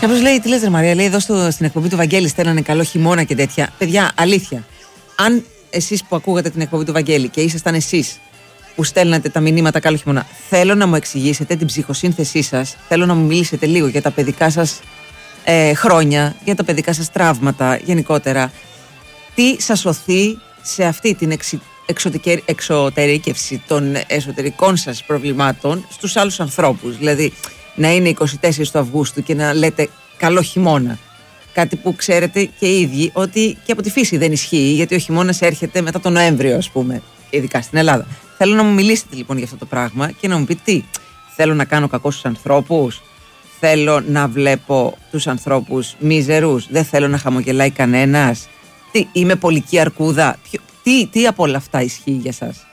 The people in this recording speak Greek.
Κάποιος λέει, τι λες ρε Μαρία, λέει εδώ στην εκπομπή του Βαγγέλη στέλνανε καλό χειμώνα και τέτοια. Παιδιά, αλήθεια, αν εσείς που ακούγατε την εκπομπή του Βαγγέλη και ήσασταν εσείς που στέλνατε τα μηνύματα καλό χειμώνα, θέλω να μου εξηγήσετε την ψυχοσύνθεσή σας, θέλω να μου μιλήσετε λίγο για τα παιδικά σας χρόνια, για τα παιδικά σας τραύματα γενικότερα. Τι σας οθεί σε αυτή την εξωτερήκευση των εσωτερικών σας προβλημάτων στους άλλους ανθρώπους? Δηλαδή να είναι 24 του Αυγούστου και να λέτε καλό χειμώνα. Κάτι που ξέρετε και οι ίδιοι ότι και από τη φύση δεν ισχύει, γιατί ο χειμώνας έρχεται μετά τον Νοέμβριο, ας πούμε, ειδικά στην Ελλάδα. Θέλω να μου μιλήσετε λοιπόν για αυτό το πράγμα και να μου πείτε τι. Θέλω να κάνω κακό στους ανθρώπους? Θέλω να βλέπω τους ανθρώπους μίζερους? Δεν θέλω να χαμογελάει κανένας? Τι, είμαι πολική αρκούδα? Τι από όλα αυτά ισχύει για σας?